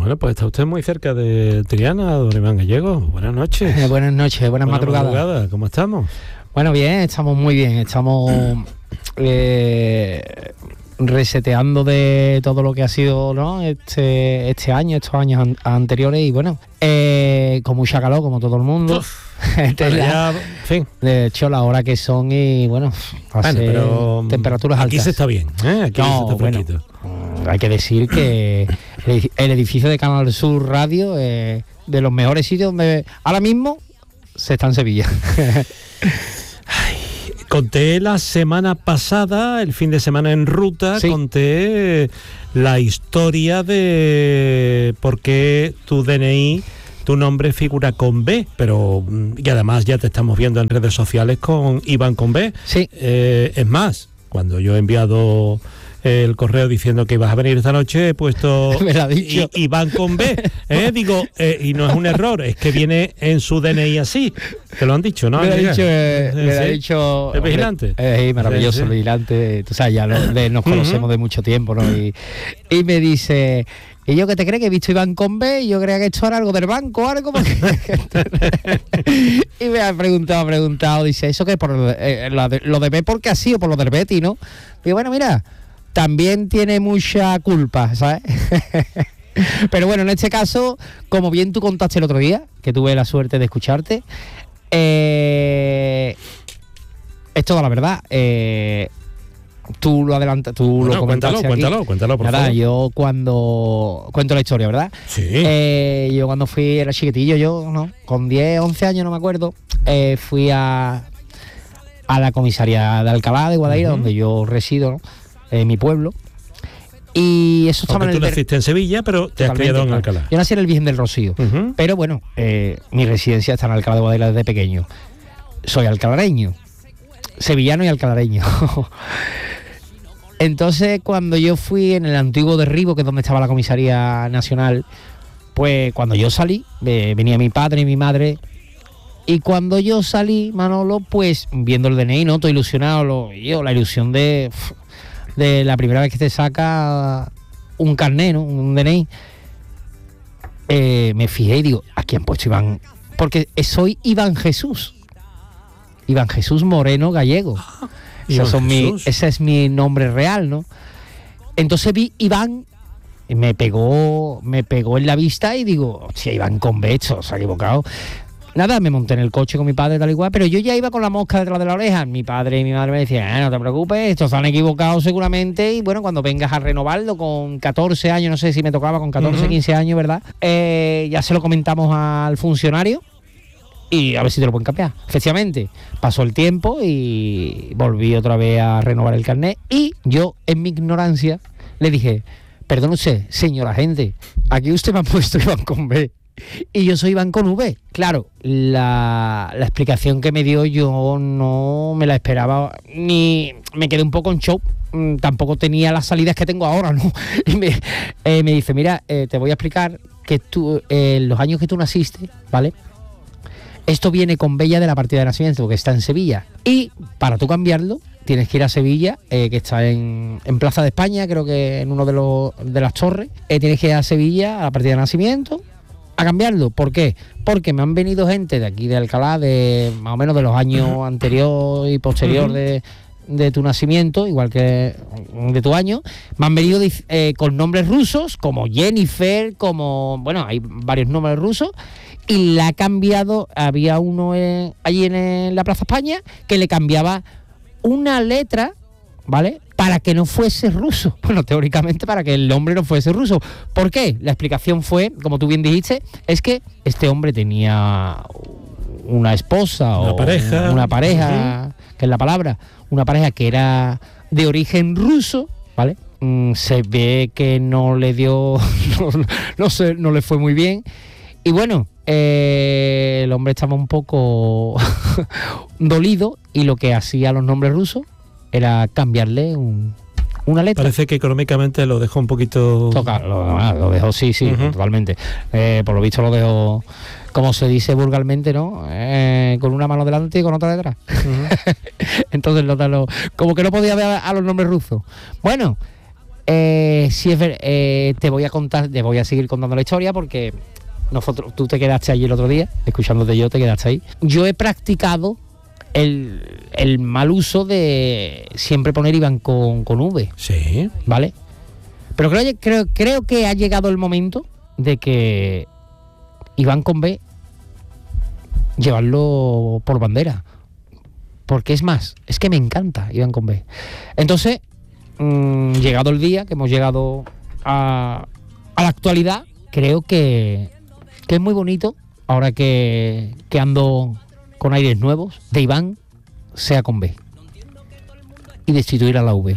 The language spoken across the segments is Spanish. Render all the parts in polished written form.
Bueno, pues está usted muy cerca de Triana, don Iván Gallego. Buenas noches. Buenas noches, buenas madrugadas. ¿Cómo estamos? Bueno, bien, estamos muy bien. Estamos reseteando de todo lo que ha sido, ¿no? este año, estos años anteriores, y bueno, con mucha calor, como todo el mundo. Ya, en fin. De hecho, la hora que son, y bueno, pero temperaturas altas. Aquí se está bien, Aquí se está fresquito. Hay que decir que el edificio de Canal Sur Radio es de los mejores sitios donde ahora mismo se está en Sevilla. Conté la semana pasada, el fin de semana en ruta, sí. Conté la historia de por qué tu DNI, tu nombre figura con B, pero y además ya te estamos viendo en redes sociales con Iván con B. Sí. Es más, cuando yo he enviado el correo diciendo que ibas a venir esta noche, he puesto Iván con B, digo, y no es un error, es que viene en su DNI así. Te lo han dicho, ¿no? Me lo ha dicho el vigilante. Maravilloso, el vigilante. Tú sabes, ya nos conocemos de mucho tiempo, ¿no? Y me dice... Y yo, que te crees que he visto Iván con B, y yo creía que esto era algo del banco o algo, porque... Y me ha preguntado, dice, ¿eso qué es? Por lo de B, porque así, o por lo del Betty, ¿no? Y bueno, mira, también tiene mucha culpa, ¿sabes? Pero bueno, en este caso, como bien tú contaste el otro día, que tuve la suerte de escucharte, es toda la verdad. Tú lo adelantas, lo comentaste. Cuéntalo, por favor. Yo cuando cuento la historia, ¿verdad? Sí. Yo cuando era chiquitillo, ¿no? Con 10, 11 años, no me acuerdo, fui a la comisaría de Alcalá de Guadaira, donde yo resido, ¿no? En mi pueblo. Y eso estaba tú naciste en Sevilla, pero te has criado en Alcalá. Yo nací en el Virgen del Rocío, pero bueno, mi residencia está en Alcalá de Guadaira desde pequeño. Soy alcalareño, sevillano y alcalareño. Entonces, cuando yo fui en el antiguo derribo, que es donde estaba la comisaría nacional, pues cuando yo salí, venía mi padre y mi madre, y cuando yo salí, Manolo, pues viendo el DNI, ¿no? Todo ilusionado, la ilusión de la primera vez que te saca un carnet, ¿no? Un DNI. Me fijé y digo, ¿a quién han puesto Iván? Porque soy Iván Jesús Moreno Gallego. Ese es mi nombre real, ¿no? Entonces vi Iván, y me pegó en la vista, y digo, hostia, Iván con B, se ha equivocado. Nada, me monté en el coche con mi padre, tal y cual, pero yo ya iba con la mosca detrás de la oreja. Mi padre y mi madre me decían, no te preocupes, estos se han equivocado seguramente, y bueno, cuando vengas a renovarlo con 14 años, no sé si me tocaba con 14, 15 años, ¿verdad? Ya se lo comentamos al funcionario, y a ver si te lo pueden cambiar. Efectivamente, pasó el tiempo y volví otra vez a renovar el carnet, y yo, en mi ignorancia, le dije, perdón usted, señor agente, aquí usted me ha puesto Iván con B y yo soy Iván con V. Claro, la explicación que me dio yo no me la esperaba, ni me quedé un poco en shock. Tampoco tenía las salidas que tengo ahora, ¿no? Y me dice, mira, te voy a explicar que tú, los años que tú naciste, ¿vale? Esto viene con Bella de la partida de nacimiento, que está en Sevilla. Y para tú cambiarlo, tienes que ir a Sevilla, que está en Plaza de España, creo que en uno de las torres. Tienes que ir a Sevilla, a la partida de nacimiento, a cambiarlo. ¿Por qué? Porque me han venido gente de aquí de Alcalá, de más o menos de los años anterior y posterior de tu nacimiento, igual que de tu año. Me han venido con nombres rusos, como Jennifer, como... Bueno, hay varios nombres rusos. Y la ha cambiado, había uno allí en la Plaza España que le cambiaba una letra, ¿vale? Para que no fuese ruso. Bueno, teóricamente para que el nombre no fuese ruso. ¿Por qué? La explicación fue, como tú bien dijiste, es que este hombre tenía una esposa o una pareja, que es la palabra, una pareja que era de origen ruso, ¿vale? Se ve que no le dio, no le fue muy bien. Y bueno, el hombre estaba un poco dolido, y lo que hacía los nombres rusos era cambiarle una letra. Parece que económicamente lo dejó un poquito... Lo dejó, sí, totalmente. Por lo visto lo dejó, como se dice vulgarmente, ¿no? Con una mano delante y con otra detrás. Entonces, como que no podía ver a los nombres rusos. Bueno, Sí, te voy a seguir contando la historia porque tú te quedaste allí el otro día, escuchándote yo, te quedaste ahí. Yo he practicado el mal uso de siempre poner Iván con V. Sí. ¿Vale? Pero creo que ha llegado el momento de que Iván con B llevarlo por bandera. Porque es que me encanta Iván con B. Entonces, llegado el día, que hemos llegado a la actualidad, creo que es muy bonito, ahora que ando con aires nuevos, de Iván sea con B. Y destituir a la V.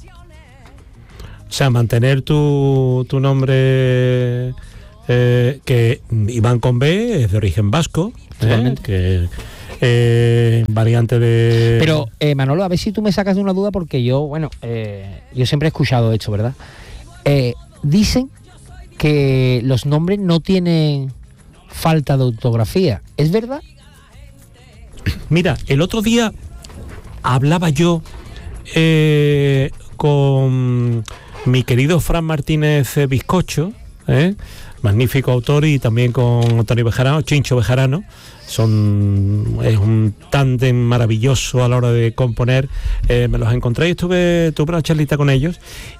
O sea, mantener tu nombre, que Iván con B es de origen vasco, que variante de... Pero, Manolo, a ver si tú me sacas de una duda, porque yo siempre he escuchado esto, ¿verdad? Dicen que los nombres no tienen falta de ortografía. ¿Es verdad? Mira, el otro día hablaba yo con mi querido Fran Martínez Bizcocho, magnífico autor, y también con Antonio Bejarano, Chincho Bejarano. Es un tándem maravilloso a la hora de componer. Me los encontré y tuve una charlita con ellos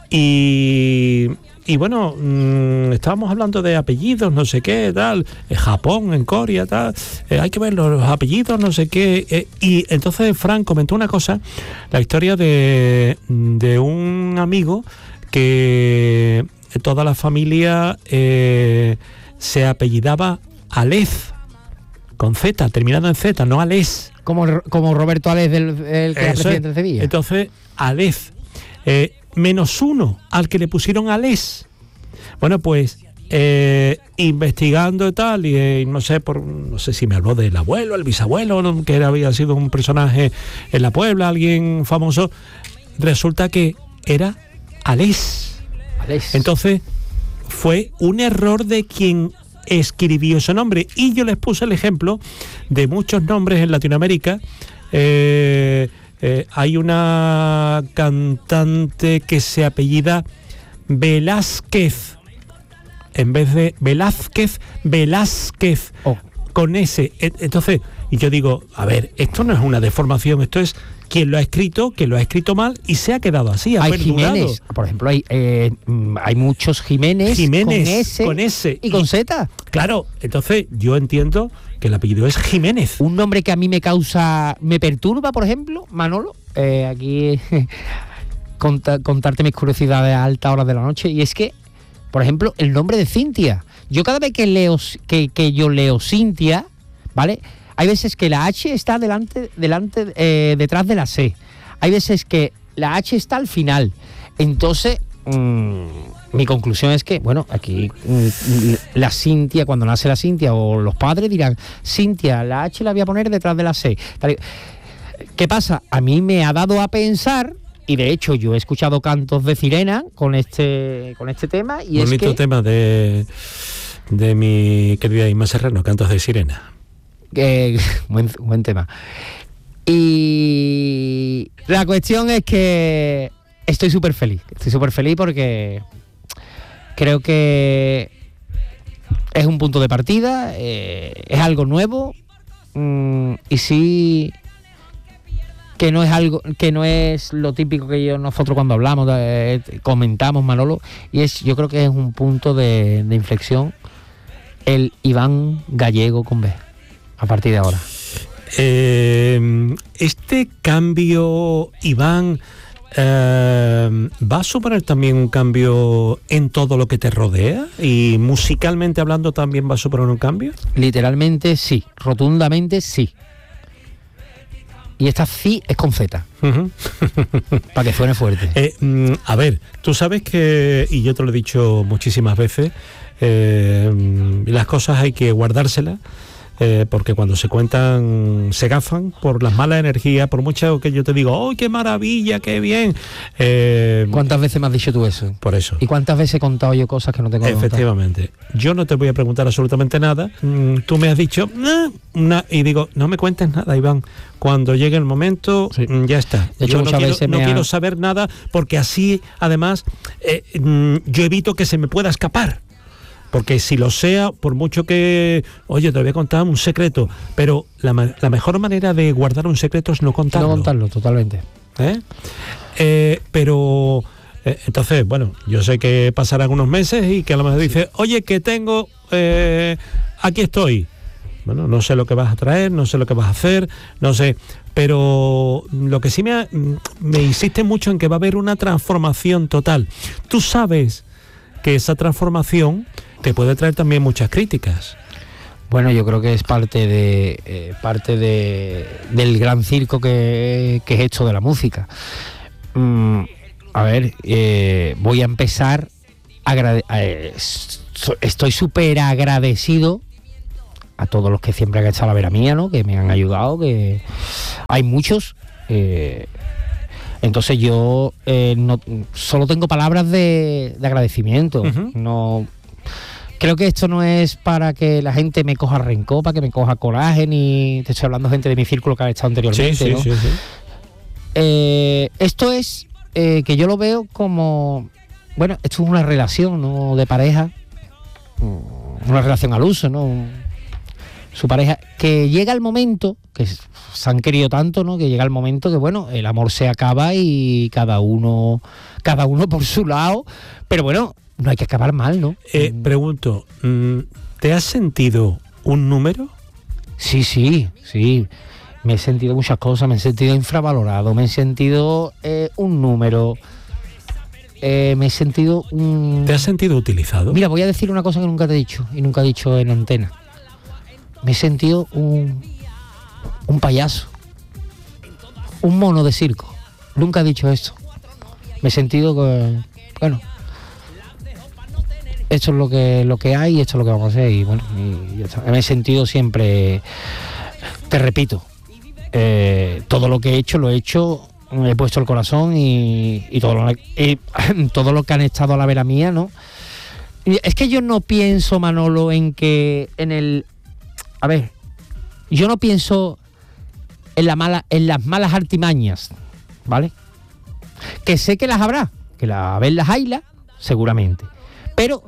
y bueno, estábamos hablando de apellidos, no sé qué, tal, Japón, en Corea, tal, hay que ver los apellidos, no sé qué, y entonces Fran comentó una cosa, la historia de un amigo que toda la familia se apellidaba Alez, con Z, terminado en Z, no Alez. Como Roberto Alez, el que era presidente de Sevilla. Entonces, Alez, -1 al que le pusieron Alez. Bueno, pues investigando y tal, y no sé si me habló del abuelo, el bisabuelo, que había sido un personaje en la Puebla, alguien famoso, resulta que era Alez. Entonces, fue un error de quien escribió ese nombre, y yo les puse el ejemplo de muchos nombres en Latinoamérica. Hay una cantante que se apellida Velázquez, en vez de Velázquez, con S. Entonces, y yo digo, a ver, esto no es una deformación, esto es quien lo ha escrito mal y se ha quedado así. Hay Jiménez, por ejemplo, hay muchos Jiménez con S y con Z. Claro, entonces yo entiendo que el apellido es Jiménez. Un nombre que a mí me perturba, por ejemplo, Manolo, aquí contarte mis curiosidades a altas horas de la noche, y es que, por ejemplo, el nombre de Cintia. Yo cada vez que yo leo Cintia, ¿vale? Hay veces que la H está detrás de la C. Hay veces que la H está al final. Entonces, mi conclusión es que, bueno, aquí la Cintia, cuando nace la Cintia, o los padres dirán, Cintia, la H la voy a poner detrás de la C. ¿Qué pasa? A mí me ha dado a pensar, y de hecho yo he escuchado cantos de sirena con este tema. Y bonito, es que, tema de mi querida Inma Serrano, cantos de sirena. Buen tema. Y la cuestión es que estoy súper feliz porque creo que es un punto de partida, es algo nuevo, y sí que no es lo típico que nosotros cuando hablamos comentamos, Manolo, y yo creo que es un punto de inflexión, el Iván Gallego con B. A partir de ahora. Este cambio, Iván, ¿va a suponer también un cambio en todo lo que te rodea? ¿Y musicalmente hablando también va a suponer un cambio? Literalmente sí, rotundamente sí. Y esta sí es con Z. Para que suene fuerte. A ver, tú sabes que, y yo te lo he dicho muchísimas veces, las cosas hay que guardárselas. porque cuando se cuentan se gafan por las malas energías, por mucho que yo te digo, ¡oh, qué maravilla, qué bien! ¿Cuántas veces me has dicho tú eso? Por eso. ¿Y cuántas veces he contado yo cosas que no tengo que contar? Efectivamente. Yo no te voy a preguntar absolutamente nada. Tú me has dicho, y digo, no me cuentes nada, Iván. Cuando llegue el momento, sí, ya está. De hecho, yo no quiero saber nada, porque así, además, yo evito que se me pueda escapar. Porque si lo sea, por mucho que, oye, te voy a contar un secreto, pero la mejor manera de guardar un secreto es no contarlo. No contarlo, totalmente. Pero entonces, bueno, yo sé que pasarán unos meses y que a lo mejor dices, oye, que tengo, aquí estoy. Bueno, no sé lo que vas a traer, no sé lo que vas a hacer, no sé, pero lo que sí me insiste mucho en que va a haber una transformación total. Tú sabes que esa transformación te puede traer también muchas críticas. Bueno, yo creo que es parte del gran circo que es esto de la música. A ver, voy a empezar. Estoy súper agradecido a todos los que siempre han estado a la vera mía, ¿no? Que me han ayudado, que hay muchos. Entonces yo no solo tengo palabras de agradecimiento. Uh-huh. No creo que esto no es para que la gente me coja rencor, para que me coja coraje, ni te estoy hablando gente de mi círculo que ha estado anteriormente, sí, ¿no? Sí. Esto es que yo lo veo como, bueno, esto es una relación, ¿no? De pareja, una relación al uso, ¿no? Su pareja, que llega el momento, que se han querido tanto, ¿no? Que llega el momento que, bueno, el amor se acaba y cada uno por su lado, pero bueno, no hay que acabar mal, ¿no? Pregunto, ¿te has sentido un número? Sí. Me he sentido muchas cosas, me he sentido infravalorado, me he sentido un número, me he sentido un... ¿Te has sentido utilizado? Mira, voy a decir una cosa que nunca te he dicho, y nunca he dicho en antena. Me he sentido un payaso, un mono de circo. Nunca he dicho esto. Me he sentido que, bueno, esto es lo que hay y esto es lo que vamos a hacer. Y bueno, y ya está. Me he sentido siempre, te repito, todo lo que he hecho, lo he hecho, he puesto el corazón y todo lo que han estado a la vera mía, ¿no? Y es que yo no pienso, Manolo, a ver, yo no pienso en las malas artimañas, ¿vale? Que sé que las habrá, que las haylas, seguramente. Pero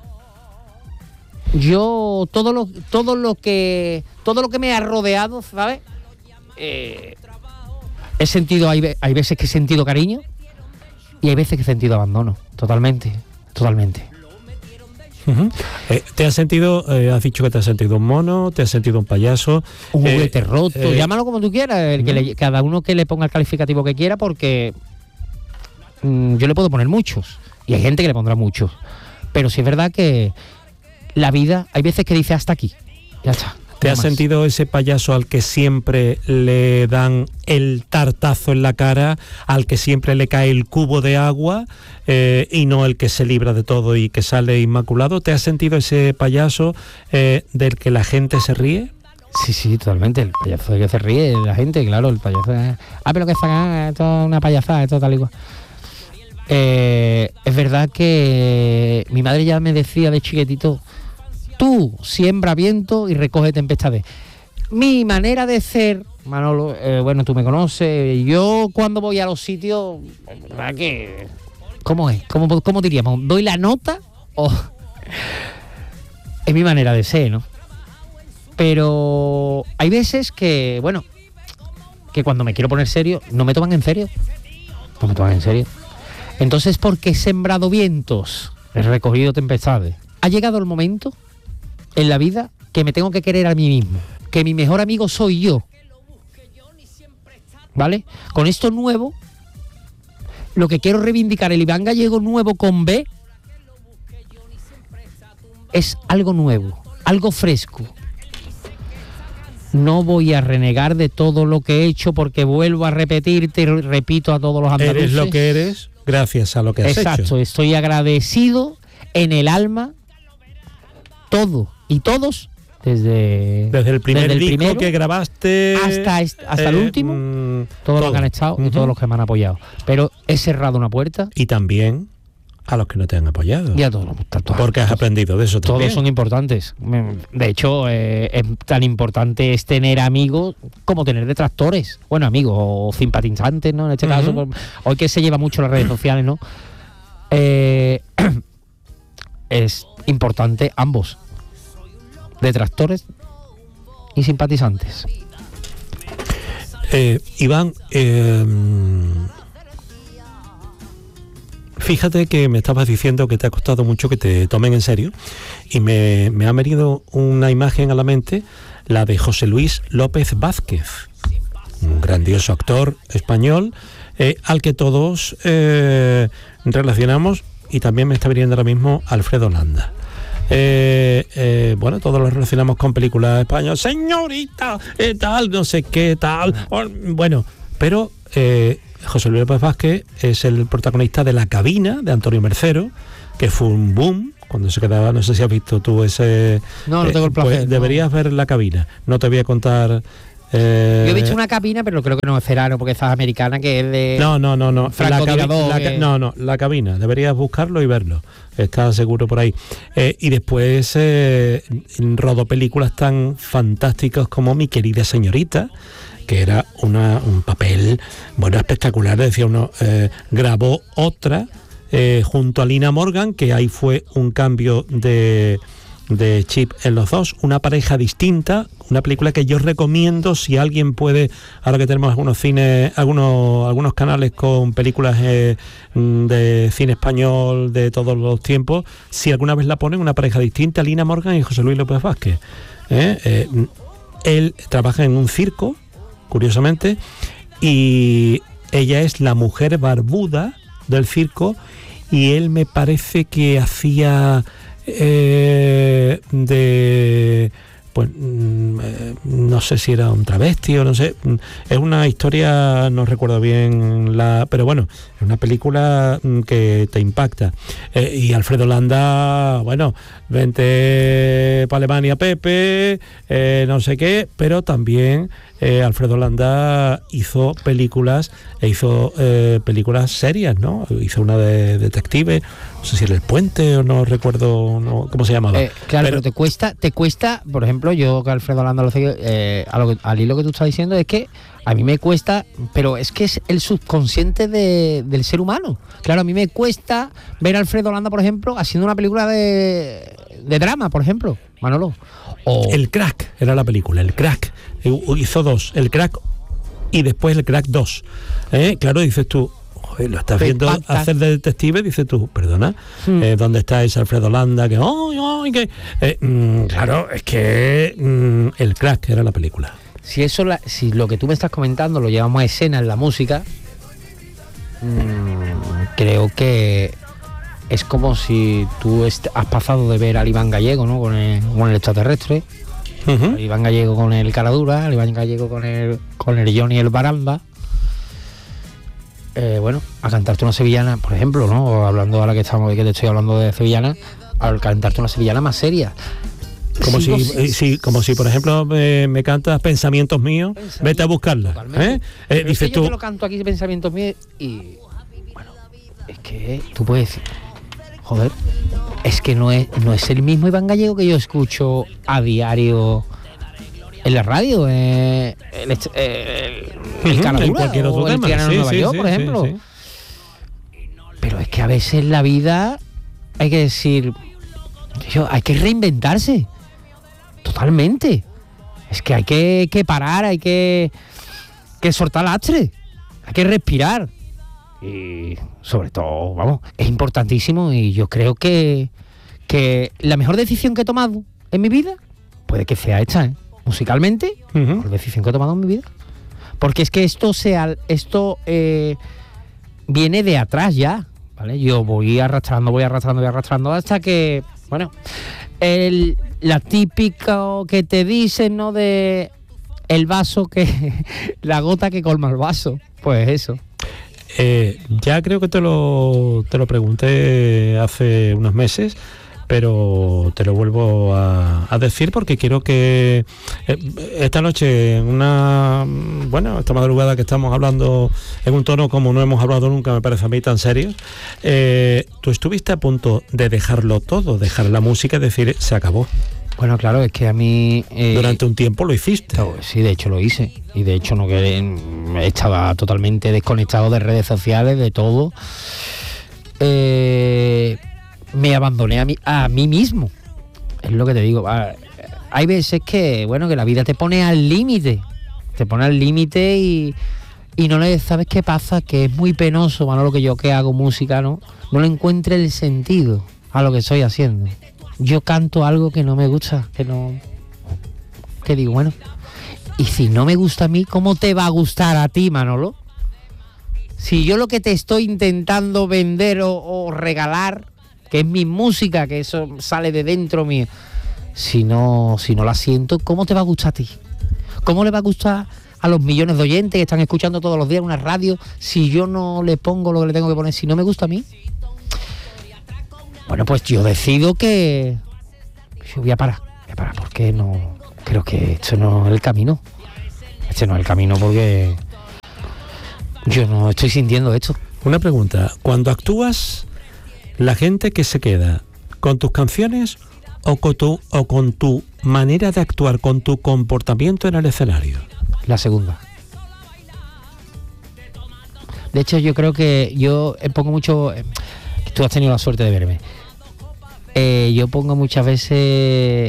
yo todo lo que me ha rodeado, ¿sabes? He sentido, hay veces que he sentido cariño y hay veces que he sentido abandono, totalmente. Uh-huh. ¿Te has sentido, has dicho que te has sentido un mono, te has sentido un payaso? Un juguete roto, llámalo como tú quieras, cada uno que le ponga el calificativo que quiera, porque yo le puedo poner muchos, y hay gente que le pondrá muchos, pero sí es verdad que la vida, hay veces que dice hasta aquí, ya está. ¿Te has sentido ese payaso al que siempre le dan el tartazo en la cara, al que siempre le cae el cubo de agua y no el que se libra de todo y que sale inmaculado? ¿Te has sentido ese payaso del que la gente se ríe? Sí, totalmente. El payaso del que se ríe la gente, claro, el payaso es... pero que está esto es una payasada, esto tal y cual. Es verdad que mi madre ya me decía de chiquitito, tú siembra viento y recoge tempestades. Mi manera de ser, Manolo, bueno, tú me conoces, yo cuando voy a los sitios, ¿verdad que? ¿Cómo es? ¿Cómo diríamos? ¿Doy la nota? O es mi manera de ser, ¿no? Pero hay veces que, bueno, que cuando me quiero poner serio, no me toman en serio. Entonces, porque he sembrado vientos, he recogido tempestades. Ha llegado el momento en la vida que me tengo que querer a mí mismo, que mi mejor amigo soy yo, ¿vale? Con esto nuevo, lo que quiero reivindicar, el Iván Gallego nuevo con B, es algo nuevo, algo fresco. No voy a renegar de todo lo que he hecho, porque vuelvo a repetirte y repito a todos los andaluces. Eres lo que eres gracias a lo que has hecho. Exacto, estoy agradecido en el alma, todo y todos Desde el primer disco primero, que grabaste hasta el último, todos los que han estado y todos los que me han apoyado. Pero he cerrado una puerta. Y también a los que no te han apoyado. Y a todos. Porque has aprendido de eso también. Todos son importantes. De hecho, es tan importante es tener amigos como tener detractores. Bueno, amigos o simpatizantes, ¿no? En este caso, hoy que se lleva mucho las redes sociales, ¿no? Es importante ambos. Detractores y simpatizantes. Iván, fíjate que me estabas diciendo que te ha costado mucho que te tomen en serio y me ha venido una imagen a la mente, la de José Luis López Vázquez, un grandioso actor español al que todos relacionamos, y también me está viniendo ahora mismo Alfredo Landa. Bueno, todos lo relacionamos con películas españolas, señorita, tal, no sé qué, tal. Bueno, pero José Luis López Vázquez es el protagonista de La cabina, de Antonio Mercero, que fue un boom cuando se quedaba. No sé si has visto tú ese. No tengo el placer. Pues deberías ver La cabina. No te voy a contar. Yo he visto una cabina, pero creo que no es Ferraro, porque esa es americana, que es de. No. La cabina. Deberías buscarlo y verlo. Está seguro por ahí. Y después rodó películas tan fantásticas como Mi querida señorita, que era un papel, bueno, espectacular. Decía uno, grabó otra junto a Lina Morgan, que ahí fue un cambio de chip en los dos, una pareja distinta, una película que yo recomiendo si alguien puede, ahora que tenemos algunos canales con películas de cine español de todos los tiempos, si alguna vez la ponen, una pareja distinta, Lina Morgan y José Luis López Vázquez. Él trabaja en un circo, curiosamente, y ella es la mujer barbuda del circo, y él me parece que hacía pues no sé si era un travesti o no sé, es una historia, no recuerdo bien pero bueno, es una película que te impacta. Y Alfredo Landa, bueno, vente para Alemania, Pepe, no sé qué, pero también Alfredo Landa hizo películas serias, ¿no? Hizo una de detective, no sé si era El Puente o no recuerdo cómo se llamaba. Claro, pero te cuesta, por ejemplo, yo que Alfredo Landa lo sé, al hilo que tú estás diciendo, es que a mí me cuesta, pero es que es el subconsciente del ser humano. Claro, a mí me cuesta ver a Alfredo Landa, por ejemplo, haciendo una película de drama, por ejemplo, Manolo. El Crack era la película, El Crack. Hizo dos, El Crack y después El Crack 2. Claro, dices tú, lo estás viendo hacer de detective, dices tú, perdona, ¿dónde está ese Alfredo Landa? Claro, es que El Crack era la película. Si lo que tú me estás comentando lo llevamos a escena en la música, creo que es como si tú has pasado de ver al Iván Gallego, ¿no? Con el extraterrestre, al Iván Gallego con el Caradura, al Iván Gallego con el Johnny el Baranda, bueno, a cantarte una sevillana, por ejemplo, ¿no? Hablando ahora que te estoy hablando de sevillana, al cantarte una sevillana más seria. Como si por ejemplo me cantas Pensamientos míos, vete a buscarla. Dices tú. Yo te lo canto aquí, Pensamientos míos, y bueno, es que tú puedes decir, joder, es que no es el mismo Iván Gallego que yo escucho a diario en la radio, el Caradura, en cualquier otro tema, el Nueva York, por ejemplo. Sí. Pero es que a veces en la vida hay que decir, hay que reinventarse totalmente. Es que hay que parar, hay que soltar lastre, hay que respirar. Y sobre todo, vamos, es importantísimo, y yo creo que la mejor decisión que he tomado en mi vida puede que sea esta, musicalmente, la mejor decisión que he tomado en mi vida. Porque es que esto viene de atrás ya, ¿vale? Yo voy arrastrando hasta que, bueno, la típica que te dicen, ¿no? De el vaso la gota que colma el vaso, pues eso. Ya creo que te lo pregunté hace unos meses, pero te lo vuelvo a decir porque quiero que esta noche, esta madrugada que estamos hablando en un tono como no hemos hablado nunca, me parece a mí tan serio, tú estuviste a punto de dejarlo todo, dejar la música y decir, se acabó. Bueno, claro, es que a mí... durante un tiempo lo hiciste. Sí, de hecho lo hice. Y de hecho estaba totalmente desconectado de redes sociales, de todo. Me abandoné a mí mismo. Es lo que te digo. Hay veces que la vida te pone al límite. Te pone al límite y no le sabes qué pasa, que es muy penoso, Manolo, que yo que hago música, no le encuentre el sentido a lo que estoy haciendo. Yo canto algo que no me gusta, que digo, y si no me gusta a mí, ¿cómo te va a gustar a ti, Manolo? Si yo lo que te estoy intentando vender o regalar, que es mi música, que eso sale de dentro mío, si no la siento, ¿cómo te va a gustar a ti? ¿Cómo le va a gustar a los millones de oyentes que están escuchando todos los días una radio si yo no le pongo lo que le tengo que poner, si no me gusta a mí? Bueno, pues yo decido que yo voy a parar porque no creo que esto no es el camino. Este no es el camino porque yo no estoy sintiendo esto. Una pregunta, cuando actúas, ¿la gente que se queda con tus canciones o con tu manera de actuar, con tu comportamiento en el escenario? La segunda. De hecho, yo creo que yo pongo mucho... Tú has tenido la suerte de verme. Yo pongo muchas veces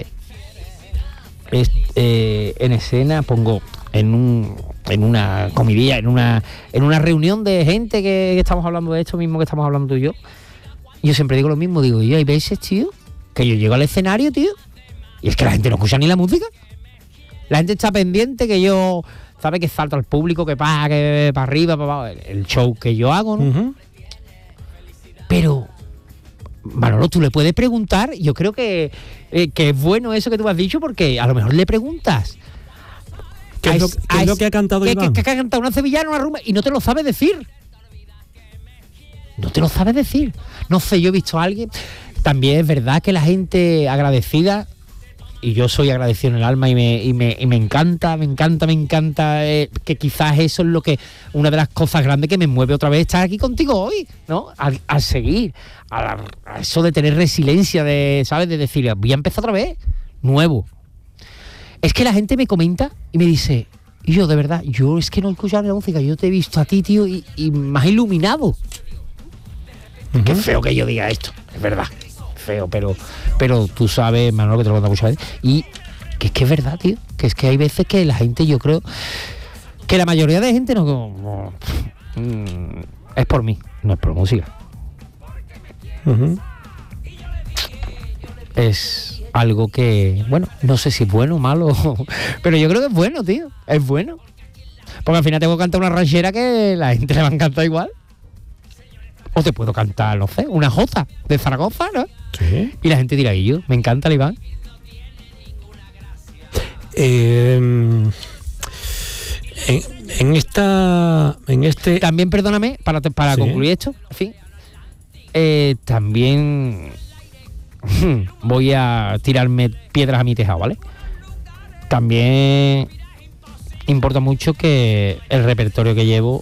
en escena, pongo en una comidilla, en una reunión de gente que estamos hablando de esto mismo que estamos hablando tú y yo. Yo siempre digo lo mismo, yo hay veces, tío, que yo llego al escenario, tío, y es que la gente no escucha ni la música. La gente está pendiente que yo, sabe que salta al público, que para arriba, para abajo, el show que yo hago, ¿no? Uh-huh. Pero, Manolo, tú le puedes preguntar, yo creo que es bueno eso que tú has dicho, porque a lo mejor le preguntas. ¿Qué es lo que ha cantado Iván? Que ha cantado una sevillana, una rumba, y no te lo sabe decir. No te lo sabes decir. No sé, yo he visto a alguien. También es verdad que la gente agradecida, y yo soy agradecido en el alma y me encanta, que quizás eso es lo que, una de las cosas grandes que me mueve otra vez estar aquí contigo hoy, ¿no? Al seguir, a eso de tener resiliencia, ¿sabes? De decir, voy a empezar otra vez, nuevo. Es que la gente me comenta y me dice, y yo de verdad, yo es que no he escuchado la música, yo te he visto a ti, tío, y me has iluminado. Uh-huh. Qué feo que yo diga esto, es verdad. Feo, pero tú sabes, Manolo, que te lo cuento muchas veces, y que es que es verdad, tío, que es que hay veces que la gente, yo creo que la mayoría de gente no es por mí, no es por música. Uh-huh. Es algo que, no sé si es bueno o malo, pero yo creo que es bueno, tío, es bueno, porque al final tengo que cantar una ranchera que la gente le va a encantar igual. O te puedo cantar, no sé, una jota de Zaragoza, ¿no? Sí. Y la gente dirá, y yo, me encanta el Iván. En este... También, perdóname, para ¿sí? Concluir esto, en fin. También voy a tirarme piedras a mi tejado, ¿vale? También importa mucho que el repertorio que llevo...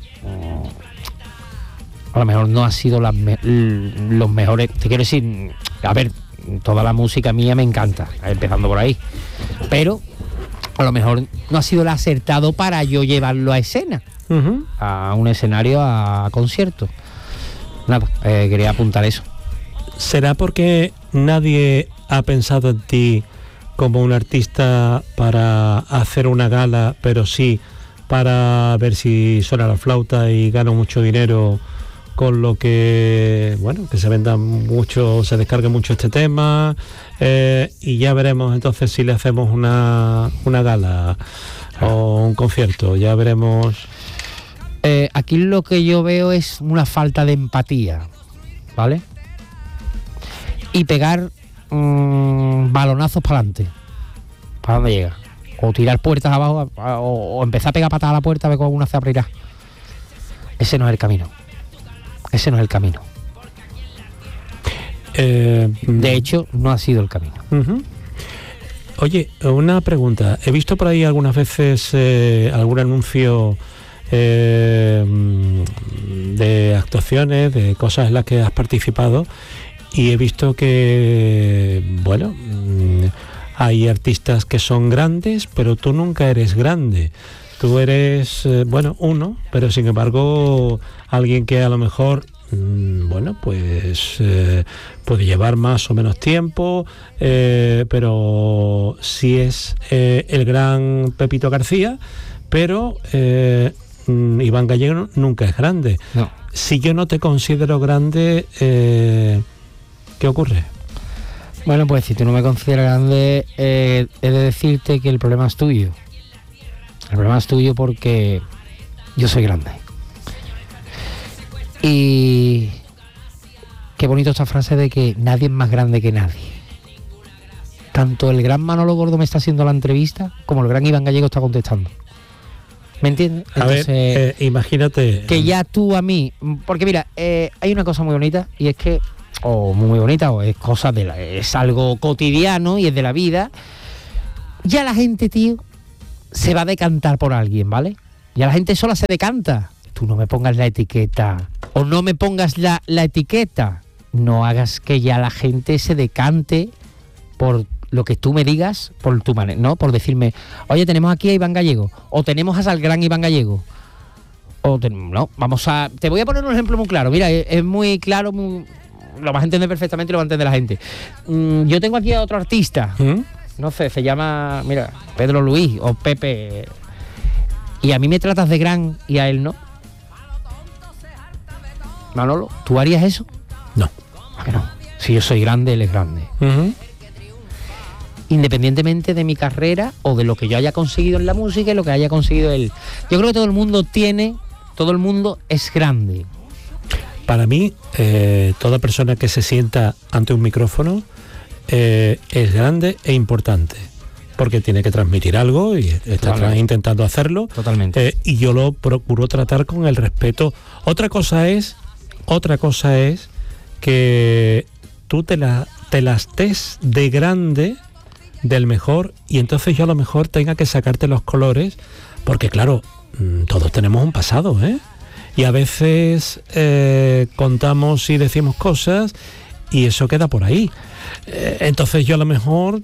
a lo mejor no ha sido los mejores. Te quiero decir, a ver, toda la música mía me encanta, empezando por ahí, pero a lo mejor no ha sido el acertado para yo llevarlo a escena, uh-huh. A un escenario, a concierto. Nada, quería apuntar eso. ¿Será porque nadie ha pensado en ti como un artista para hacer una gala, pero sí para ver si suena la flauta y gano mucho dinero, con lo que, que se venda mucho, se descargue mucho este tema, y ya veremos entonces si le hacemos una gala o un concierto, ya veremos. Aquí lo que yo veo es una falta de empatía, ¿vale? Y pegar balonazos para adelante, para donde llega, o tirar puertas abajo, o empezar a pegar patadas a la puerta a ver cómo una se abrirá. Ese no es el camino. Ese no es el camino. De hecho, no ha sido el camino. Uh-huh. Oye, una pregunta. He visto por ahí algunas veces algún anuncio de actuaciones, de cosas en las que has participado, y he visto que, bueno, hay artistas que son grandes, pero tú nunca eres grande. Tú eres, uno, pero sin embargo, alguien que a lo mejor, pues puede llevar más o menos tiempo, pero sí es el gran Pepito García, pero Iván Gallego nunca es grande. No. Si yo no te considero grande, ¿qué ocurre? Bueno, pues si tú no me consideras grande, he de decirte que el problema es tuyo. El problema es tuyo porque yo soy grande. Y qué bonito esta frase de que nadie es más grande que nadie. Tanto el gran Manolo Gordo me está haciendo la entrevista, como el gran Iván Gallego está contestando. ¿Me entiendes? Entonces, a ver, imagínate... Que ya tú a mí... Porque mira, hay una cosa muy bonita, y es que... O muy bonita, o es cosa es algo cotidiano y es de la vida. Ya la gente, tío, se va a decantar por alguien, ¿vale? Ya la gente sola se decanta. Tú no me pongas la etiqueta. O no me pongas la etiqueta. No hagas que ya la gente se decante por lo que tú me digas, por tu manera, ¿no? Por decirme, oye, tenemos aquí a Iván Gallego, o tenemos al gran Iván Gallego. No, te voy a poner un ejemplo muy claro. Mira, es muy claro, lo vas a entender perfectamente y lo va a entender la gente. Yo tengo aquí a otro artista, no sé, se llama, mira, Pedro Luis o Pepe, y a mí me tratas de gran y a él no. Manolo, ¿tú harías eso? No. ¿A que no? Si yo soy grande, él es grande. Uh-huh. Independientemente de mi carrera o de lo que yo haya conseguido en la música y lo que haya conseguido él. Yo creo que todo el mundo es grande. Para mí, toda persona que se sienta ante un micrófono es grande e importante, porque tiene que transmitir algo y está intentando hacerlo. Totalmente. Y yo lo procuro tratar con el respeto. Otra cosa es que tú te las des de grande, del mejor, y entonces yo a lo mejor tenga que sacarte los colores, porque claro, todos tenemos un pasado, y a veces contamos y decimos cosas y eso queda por ahí. Entonces yo a lo mejor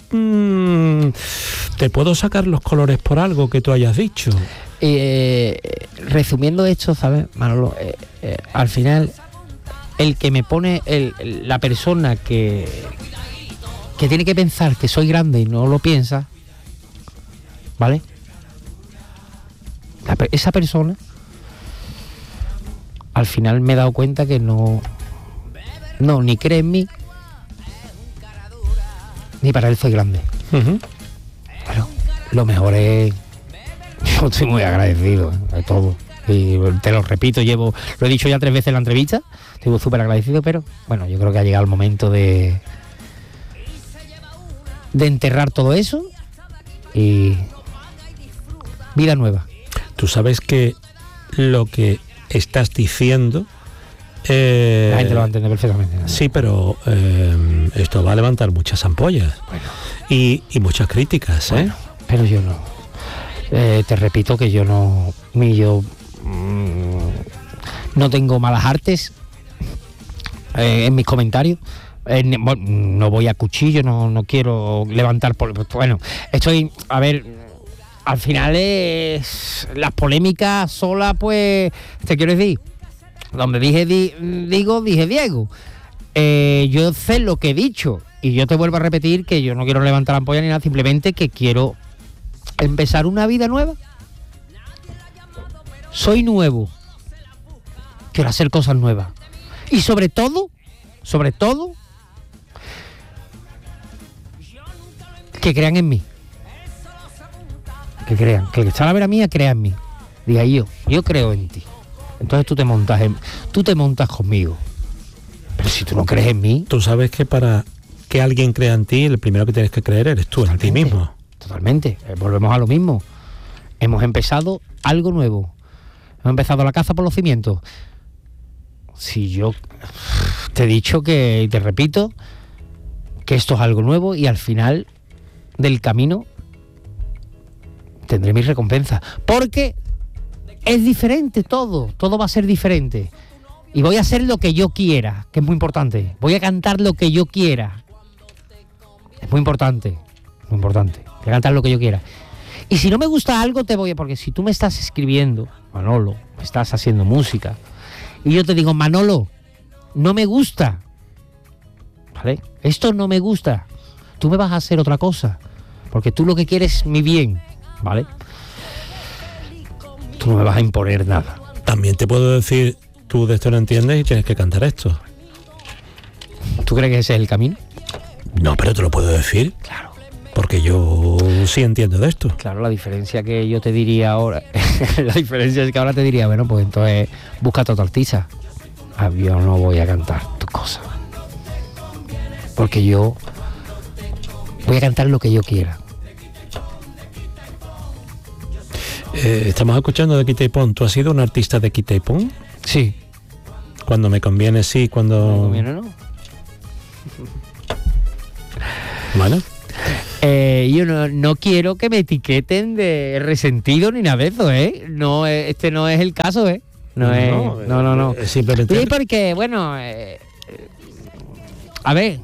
te puedo sacar los colores por algo que tú hayas dicho. Resumiendo esto, ¿sabes, Manolo? Al final, el que me pone, la persona que tiene que pensar que soy grande y no lo piensa, ¿vale? Esa persona, al final me he dado cuenta que no, ni cree en mí, ni para él soy grande. Uh-huh. Claro, lo mejor es... Yo estoy muy agradecido de todo. Y te lo repito, lo he dicho ya 3 veces en la entrevista, estoy súper agradecido, pero bueno, yo creo que ha llegado el momento de enterrar todo eso y vida nueva. Tú sabes que lo que estás diciendo... la gente lo va a entender perfectamente, ¿no? Sí, pero esto va a levantar muchas ampollas. Bueno. Y muchas críticas, bueno, pero yo no. Te repito que yo no... no tengo malas artes en mis comentarios. No voy a cuchillo, no quiero levantar... Bueno, estoy... A ver, al final las polémicas solas, pues... Te quiero decir... Donde dije Diego. Yo sé lo que he dicho y yo te vuelvo a repetir que yo no quiero levantar la ampolla ni nada, simplemente que quiero empezar una vida nueva. Soy nuevo. Quiero hacer cosas nuevas. Y sobre todo, que crean en mí. Que el que está a la vera mía crea en mí. Diga yo creo en ti. Entonces tú te montas conmigo. Pero si tú no crees en mí... Tú sabes que para que alguien crea en ti, el primero que tienes que creer eres tú, en ti mismo. Totalmente. Volvemos a lo mismo. Hemos empezado algo nuevo. Hemos empezado la caza por los cimientos. si yo te he dicho que, y te repito, que esto es algo nuevo y al final del camino tendré mi recompensa. Porque es diferente todo va a ser diferente. Y voy a hacer lo que yo quiera, que es muy importante. Voy a cantar lo que yo quiera. Es muy importante, muy importante. Voy a cantar lo que yo quiera. Y si no me gusta algo, porque si tú me estás escribiendo, Manolo, me estás haciendo música, y yo te digo, Manolo, no me gusta, ¿vale? Esto no me gusta. Tú me vas a hacer otra cosa, porque tú lo que quieres es mi bien, ¿vale? Tú no me vas a imponer nada. También te puedo decir, tú de esto no entiendes y tienes que cantar esto. ¿Tú crees que ese es el camino? No, pero te lo puedo decir. Claro. Porque yo sí entiendo de esto. Claro, la diferencia que yo te diría ahora, la diferencia es que ahora te diría, bueno, pues entonces búscate otro artista. Yo no voy a cantar tu cosa. Porque yo voy a cantar lo que yo quiera. Estamos escuchando de Quita y Pon. ¿Tú has sido un artista de Quita y Pon? Sí. Cuando me conviene, sí. Cuando me conviene, no. Bueno. Yo no quiero que me etiqueten de resentido ni nada de eso, ¿eh? No, este no es el caso, ¿eh? No. Simplemente. Sí, porque, bueno, a ver,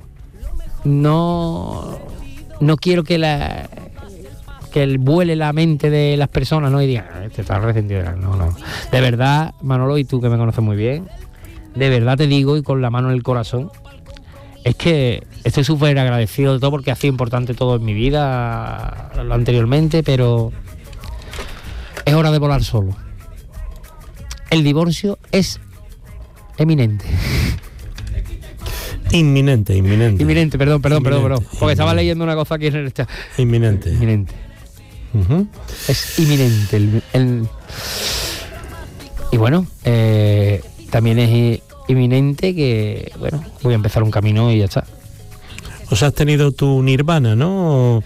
no quiero que vuele la mente de las personas, ¿no? Y digan, este está resentido. No. De verdad, Manolo, y tú que me conoces muy bien, de verdad te digo, y con la mano en el corazón, es que estoy súper agradecido de todo porque ha sido importante todo en mi vida anteriormente, pero es hora de volar solo. El divorcio es eminente. Inminente. Inminente, perdón. Porque estaba leyendo una cosa aquí en el chat. Inminente. Uh-huh. Es inminente. Y bueno, también es inminente que, bueno, voy a empezar un camino y ya está. O sea, has tenido tu nirvana, ¿no?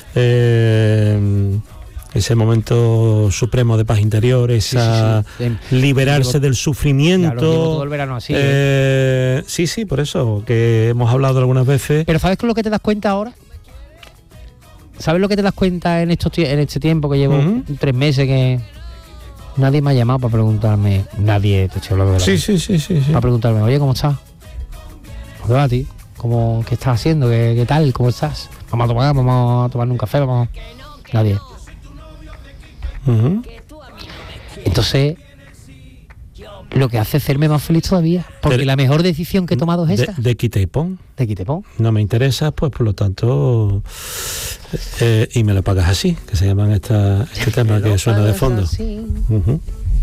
Ese momento supremo de paz interior, esa sí. Liberarse del sufrimiento. Claro, todo el verano así. Sí, por eso, que hemos hablado algunas veces. Pero ¿sabes con lo que te das cuenta ahora? ¿Sabes lo que te das cuenta en este tiempo que llevo 3 meses que nadie me ha llamado para preguntarme? Nadie, te estoy hablando de la Sí. Para preguntarme, oye, ¿cómo estás? ¿Cómo te va a ti? ¿Qué estás haciendo? ¿Qué tal? ¿Cómo estás? Vamos a tomar un café, Nadie. Uh-huh. Entonces, lo que hace hacerme más feliz todavía, porque la mejor decisión que he tomado es esta. De Quita y Pon. De Quita y Pon. No me interesa, pues por lo tanto, y me lo pagas así, que se llaman este tema que suena de fondo. Uh-huh.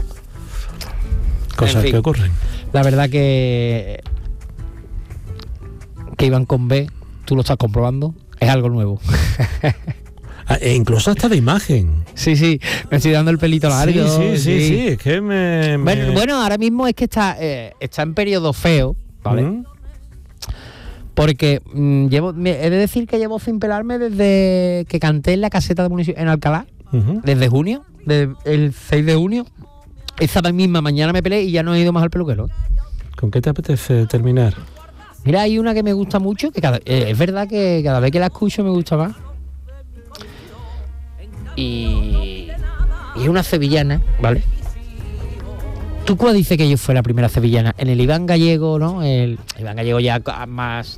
Cosas que ocurren. La verdad que iban con B, tú lo estás comprobando, es algo nuevo. E incluso hasta de imagen. Sí, me estoy dando el pelito largo. Sí, es que me... Bueno, ahora mismo es que está en periodo feo, ¿vale? Uh-huh. Porque he de decir que llevo sin pelarme desde que canté en la caseta de municipio en Alcalá, uh-huh. Desde junio, desde el 6 de junio. Esa misma mañana me pelé y ya no he ido más al peluquero. ¿Con qué te apetece terminar? Mira, hay una que me gusta mucho, que es verdad que cada vez que la escucho me gusta más. Y es una sevillana, ¿vale? ¿Tú cuál dices que yo fue la primera sevillana? En el Iván Gallego, ¿no? El Iván Gallego ya más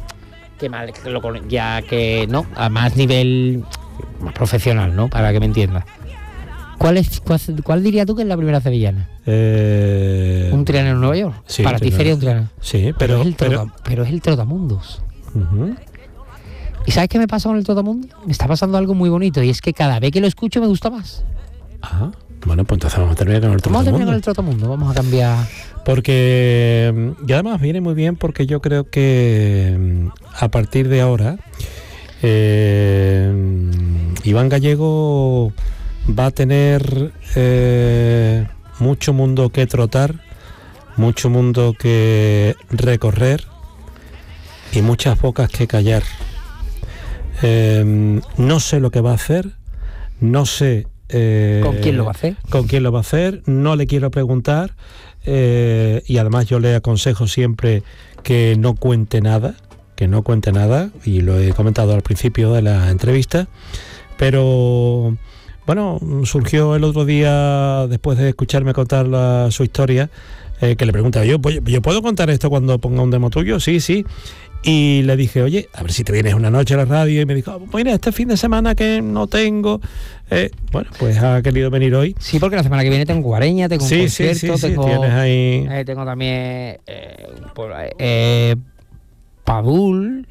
a más nivel más profesional, ¿no? Para que me entiendas. ¿Cuál dirías tú que es la primera sevillana? Un Triana en Nueva York. Sí, para ti sería un Triana. Sí, pero es el Trotamundos. Uh-huh. ¿Y sabes qué me pasa con el Trotamundos? Me está pasando algo muy bonito y es que cada vez que lo escucho me gusta más. Ajá. Bueno, pues entonces vamos a terminar con el Trotamundos. Vamos a terminar con el Trotamundos, vamos a cambiar. Porque, y además viene muy bien porque yo creo que a partir de ahora Iván Gallego va a tener mucho mundo que trotar, mucho mundo que recorrer y muchas bocas que callar. No sé lo que va a hacer, no sé ¿con quién lo va a hacer? No le quiero preguntar, y además yo le aconsejo siempre que no cuente nada, y lo he comentado al principio de la entrevista, pero bueno, surgió el otro día, después de escucharme contar su historia, que le preguntaba yo ¿puedo contar esto cuando ponga un demo tuyo? Sí. Y le dije, oye, a ver si te vienes una noche a la radio. Y me dijo, mira, este fin de semana que no tengo. Bueno, pues ha querido venir hoy. Sí, porque la semana que viene tengo Guareña, tengo un concierto, tengo, tienes ahí... tengo también Padul,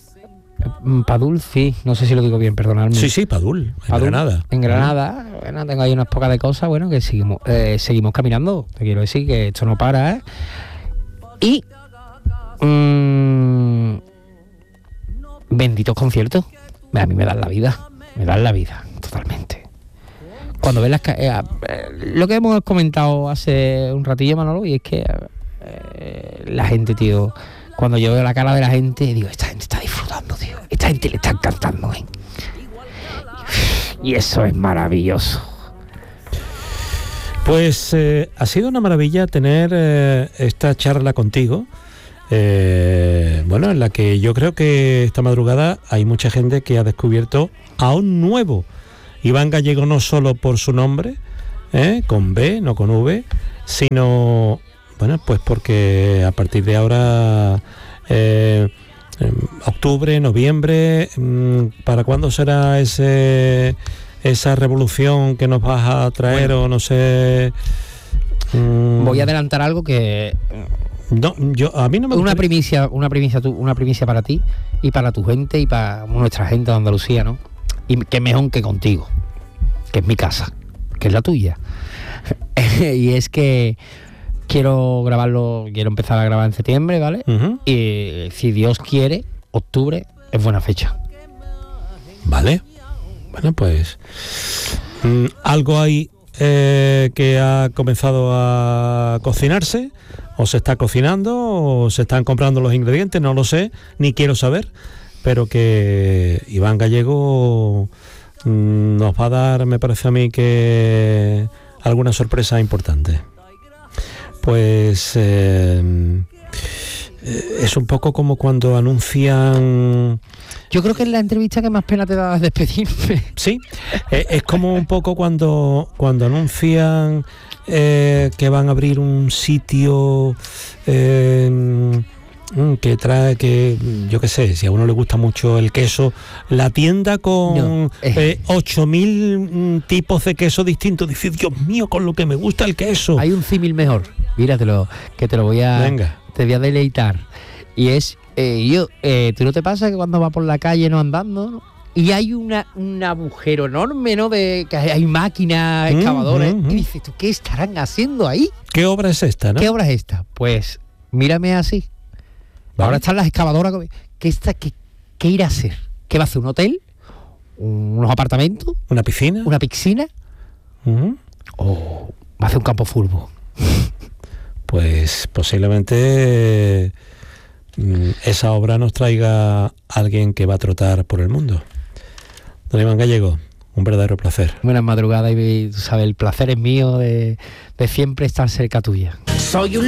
sí, no sé si lo digo bien, perdonadme. Sí, Padul, Granada. En Granada, bueno, tengo ahí unas pocas de cosas, bueno, que seguimos caminando. Te quiero decir que esto no para, Y... benditos conciertos, a mí me dan la vida, totalmente. Cuando ves lo que hemos comentado hace un ratillo, Manolo, y es que la gente, tío, cuando yo veo la cara de la gente, digo, esta gente está disfrutando, tío, esta gente le está encantando, y eso es maravilloso. Pues ha sido una maravilla tener esta charla contigo. Bueno, en la que yo creo que esta madrugada hay mucha gente que ha descubierto a un nuevo Iván Gallego, no solo por su nombre, con B, no con V, sino, bueno, pues porque a partir de ahora, octubre, noviembre, ¿para cuándo será esa revolución que nos vas a traer? Bueno, o no sé... Voy a adelantar algo que... No, a mí no me gustaría... una primicia para ti y para tu gente y para nuestra gente de Andalucía, ¿no? Y que mejor que contigo, que es mi casa, que es la tuya. Y es que quiero empezar a grabar en septiembre, ¿vale? Uh-huh. Y si Dios quiere, octubre es buena fecha. Vale. Bueno, pues algo hay que ha comenzado a cocinarse, o se está cocinando, o se están comprando los ingredientes, no lo sé, ni quiero saber, pero que Iván Gallego nos va a dar, me parece a mí, que alguna sorpresa importante. Pues es un poco como cuando anuncian... Yo creo que es la entrevista que más pena te da despedirme. Sí, es como un poco cuando anuncian que van a abrir un sitio que trae, que yo qué sé, si a uno le gusta mucho el queso, la tienda con 8.000 tipos de queso distintos. Dice, Dios mío, con lo que me gusta el queso. Hay un símil mejor, mira, te lo voy a... Venga. Te voy a deleitar. Y es, ¿tú no te pasa que cuando vas por la calle no andando, ¿no? Y hay un agujero enorme, ¿no? Que hay máquinas excavadoras. Y dices, ¿tú qué estarán haciendo ahí? ¿Qué obra es esta, no? ¿Qué obra es esta? Pues mírame así. Vale. Ahora están las excavadoras. ¿Qué irá a hacer? ¿Qué va a hacer? ¿Un hotel? ¿Unos apartamentos? ¿Una piscina? ¿Una piscina? Uh-huh. ¿O va a hacer un campo de fútbol? Pues posiblemente esa obra nos traiga a alguien que va a trotar por el mundo. Don Iván Gallego, un verdadero placer. Buenas madrugadas, y tú sabes, el placer es mío de siempre estar cerca tuya. Soy un